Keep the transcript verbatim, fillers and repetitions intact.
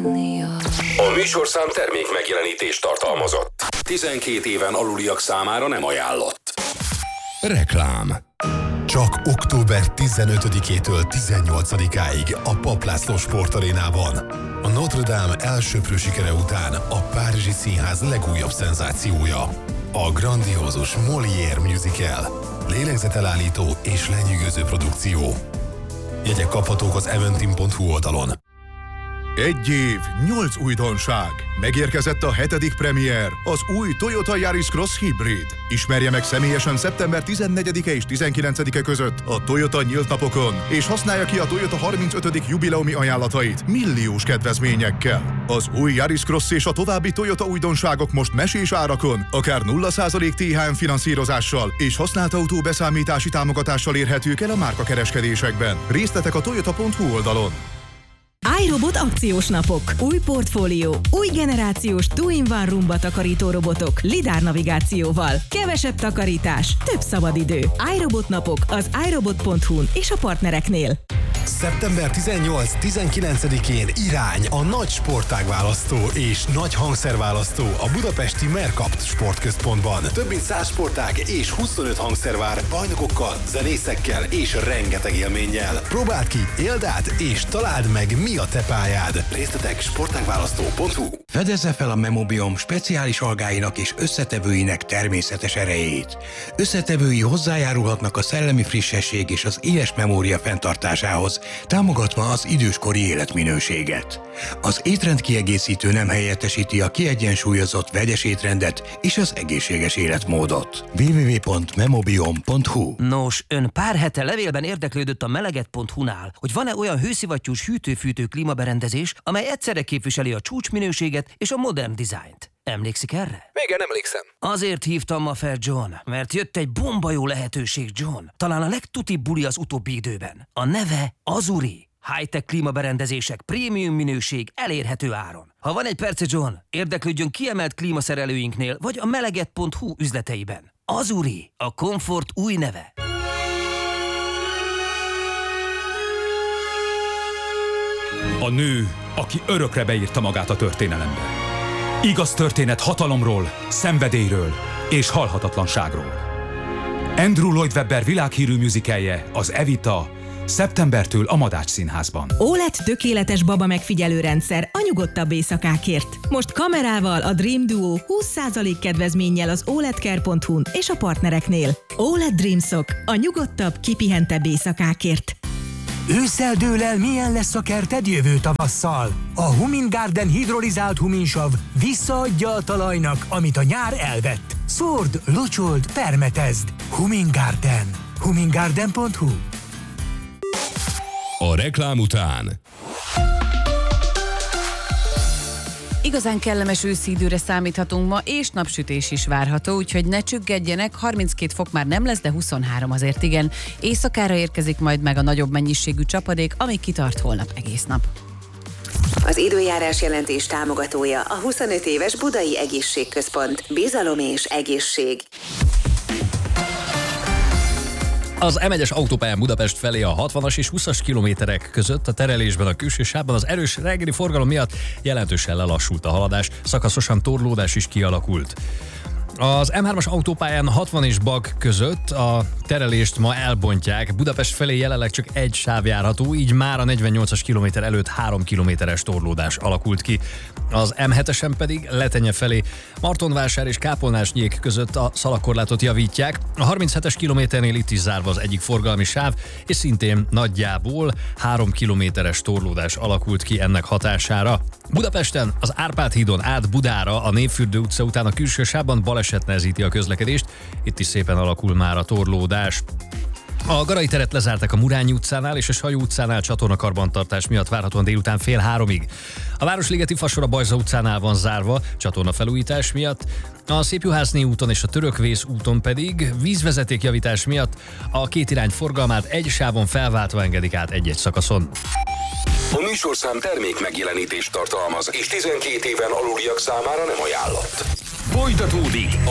A műsorszám termék megjelenítést tartalmazott. tizenkét éven aluliak számára nem ajánlott. Reklám. Csak október tizenötödikétől tizennyolcadikáig a Papp László Sportarénában. A Notre Dame elsöprő sikere után a Párizsi Színház legújabb szenzációja. A grandiózus Molière musical. Lélegzetelállító és lenyűgöző produkció. Jegyek kaphatók az eventim pont hu oldalon. Egy év, nyolc újdonság. Megérkezett a hetedik premier, az új Toyota Yaris Cross Hybrid. Ismerje meg személyesen szeptember tizennegyedike és tizenkilencedike között a Toyota nyílt napokon, és használja ki a Toyota harmincötödik jubileumi ajánlatait milliós kedvezményekkel. Az új Yaris Cross és a további Toyota újdonságok most mesés árakon, akár nulla százalék té há em finanszírozással és használt autó beszámítási támogatással érhetők el a márkakereskedésekben. Részletek a toyota pont hu oldalon. iRobot akciós napok. Új portfólió, új generációs two-in-one rumba takarító robotok lidár navigációval. Kevesebb takarítás, több szabadidő. iRobot napok az i robot pont hu-n és a partnereknél. szeptember tizennyolc-tizenkilencedikén irány a nagy sportágválasztó és nagy hangszerválasztó a budapesti Mercapt sportközpontban. Több mint száz sportág és huszonöt hangszer vár bajnokokkal, zenészekkel és rengeteg élménnyel. Próbáld ki, éld át és találd meg, mi a te pályád. Részletek sportágválasztó pont hu. Fedezze fel a Memobiom speciális algáinak és összetevőinek természetes erejét. Összetevői hozzájárulhatnak a szellemi frissesség és az éles memória fenntartásához, támogatva az időskori életminőséget. Az étrendkiegészítő nem helyettesíti a kiegyensúlyozott vegyes étrendet és az egészséges életmódot. double-u double-u double-u pont memobiom pont hu. Nos, ön pár hete levélben érdeklődött a meleget pont hu-nál, hogy van-e olyan hőszivattyús hűtő-fűtő klímaberendezés, amely egyszerre képviseli a csúcsminőséget és a modern dizájnt. Emlékszik erre? Igen, emlékszem. Azért hívtam ma fel, John, mert jött egy bomba jó lehetőség, John. Talán a legtutibb buli az utóbbi időben. A neve Azuri. High-tech klímaberendezések, prémium minőség, elérhető áron. Ha van egy perce, John, érdeklődjön kiemelt klímaszerelőinknél, vagy a meleget pont hu üzleteiben. Azuri, a komfort új neve. A nő, aki örökre beírta magát a történelembe. Igaz történet hatalomról, szenvedélyről és halhatatlanságról. Andrew Lloyd Webber világhírű musicalje, az Evita, szeptembertől a Madács Színházban. ó el e dé tökéletes baba megfigyelő rendszer a nyugodtabb éjszakákért. Most kamerával a Dream Duo húsz százalék kedvezménnyel az o el e dé care pont hu-n és a partnereknél. ó el e dé Dreamsok a nyugodtabb, kipihentebb éjszakákért. Ősszel dől el, milyen lesz a kerted jövő tavasszal. A Humin Garden hidrolizált huminsav visszaadja a talajnak, amit a nyár elvett. Szórd, locsold, permetezd. Humin Garden. humin garden pont hu. A reklám után. Igazán kellemes őszi időre számíthatunk ma, és napsütés is várható, úgyhogy ne csüggedjenek, harminckét fok már nem lesz, de huszonhárom azért igen. Éjszakára érkezik majd meg a nagyobb mennyiségű csapadék, ami kitart holnap egész nap. Az időjárás jelentés támogatója a huszonöt éves Budai Egészségközpont. Bizalom és egészség. Az em egyes autópályán Budapest felé a hatvanas és húszas kilométerek között a terelésben a külső sávban az erős reggeli forgalom miatt jelentősen lelassult a haladás, szakaszosan torlódás is kialakult. Az em hármas autópályán hatvan és Bag között a terelést ma elbontják. Budapest felé jelenleg csak egy sáv járható, így már a negyvennyolcas kilométer előtt három kilométeres torlódás alakult ki. Az em hetesen pedig Letenye felé Martonvásár és Kápolnás-nyék között a szalagkorlátot javítják. A harminchetes kilométernél itt is zárva az egyik forgalmi sáv, és szintén nagyjából három kilométeres torlódás alakult ki ennek hatására. Budapesten az Árpád hídon át Budára a Népfürdő utca után a külső sávban baleset nehezíti a közlekedést, itt is szépen alakul már a torlódás. A Garai teret lezárták a Murányi utcánál és a Sajó utcánál csatornakarbantartás miatt várhatóan délután fél háromig. A Városligeti Fasor a Bajza utcánál van zárva csatornafelújítás miatt, a Szépjuhászné úton és a Törökvész úton pedig vízvezetékjavítás miatt a két irány forgalmát egy sávon felváltva engedik át egy-egy szakaszon. A műsorszám termék megjelenítést tartalmaz, és tizenkét éven aluliak számára nem ajánlott. Folytatódik